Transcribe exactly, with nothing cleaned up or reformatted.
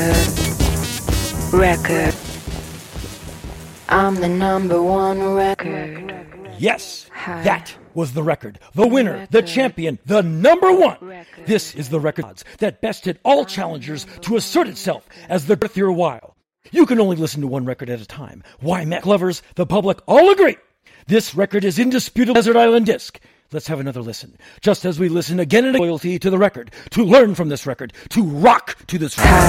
record, record. I'm the number one record. Yes, that was the record. The winner, the champion, the number one. This is the record that bested all challengers to assert itself as the Worth Your While. You can only listen to one record at a time. Why, Mac lovers, the public all agree. This record is indisputable Desert Island Disc. Let's have another listen. Just as we listen again and again, loyalty to the record, to learn from this record, to rock to this record.